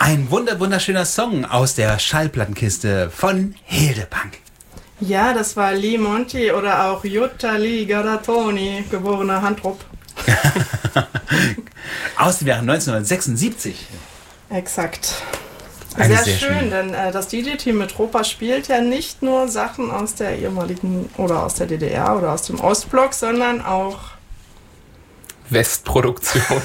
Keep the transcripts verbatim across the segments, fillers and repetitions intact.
Ein wunder wunderschöner Song aus der Schallplattenkiste von Hildebrand. Ja, das war Lee Monty oder auch Jutta Lee Garatoni, geborene Handrup. Aus dem Jahre neunzehnhundertsechsundsiebzig. Exakt. Eine Sehr, sehr schön, schöne. denn äh, das D J-Team Metropa spielt ja nicht nur Sachen aus der ehemaligen oder aus der D D R oder aus dem Ostblock, sondern auch Westproduktion.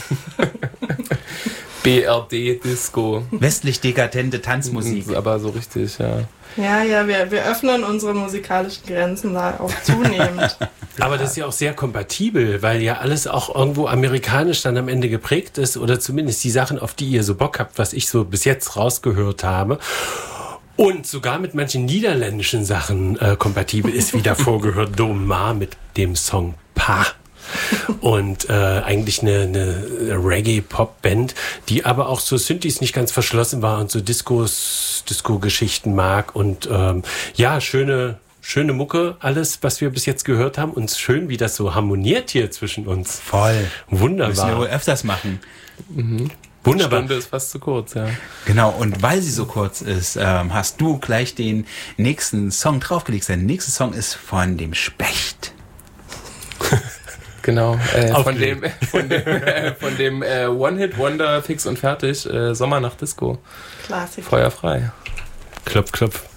B R D-Disco. Westlich dekadente Tanzmusik. Aber so richtig, ja. Ja, ja, wir, wir öffnen unsere musikalischen Grenzen da auch zunehmend. Aber das ist ja auch sehr kompatibel, weil ja alles auch irgendwo amerikanisch dann am Ende geprägt ist oder zumindest die Sachen, auf die ihr so Bock habt, was ich so bis jetzt rausgehört habe. Und sogar mit manchen niederländischen Sachen äh, kompatibel ist, wie davor gehört Domar mit dem Song Pa. Und äh, eigentlich eine, eine Reggae-Pop-Band, die aber auch so Synthes nicht ganz verschlossen war und so Discos, Disco-Geschichten mag. Und ähm, ja, schöne, schöne Mucke, alles, was wir bis jetzt gehört haben. Und schön, wie das so harmoniert hier zwischen uns. Voll. Wunderbar. Müssen wir wohl öfters machen. Mhm. Wunderbar. Die Stunde ist fast zu kurz, ja. Genau, und weil sie so kurz ist, ähm, hast du gleich den nächsten Song draufgelegt. Der nächste Song ist von dem Specht. Genau, äh, von dem, von dem, äh, von dem äh, One-Hit-Wonder fix und fertig, äh, Sommernacht Disco. Klassik. Feuerfrei. Klopf, klopf.